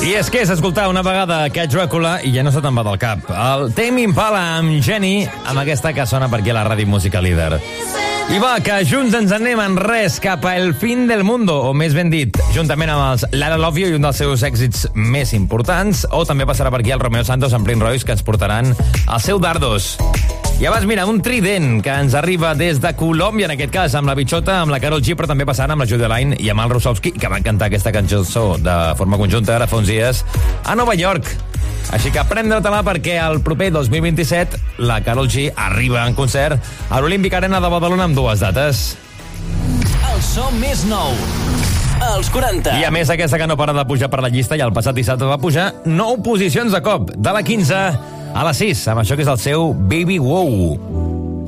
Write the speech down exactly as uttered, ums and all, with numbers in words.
I és que és escoltar una vegada aquest Dràcula i ja no se te'n va del cap. El Tame Impala amb Jenny, amb aquesta que sona per aquí a la Ràdio Música Líder. I va, que junts ens anem en res cap a El Fin del Mundo, o més ben dit, juntament amb els Lara Love You i un dels seus èxits més importants, o també passarà per aquí el Romeo Santos amb Prince Royce, que ens portaran el seu Dardos. I abans, mira, un trident que ens arriba des de Colòmbia, en aquest cas, amb la Bichota, amb la Karol G, però també passant amb la Julia Line i amb el Rusowski, que van cantar aquesta cançó de forma conjunta ara fa uns dies a Nova York. Així que prendre-te-la perquè el proper dos mil vint-i-set la Karol G arriba en concert a l'Olímpic Arena de Badalona amb dues dates. El so més nou, els quaranta. I a més, aquesta que no para de pujar per la llista, i el passat dissabte va pujar nou posicions de cop, de la quinze a la sis, amb això que és el seu Baby Wow.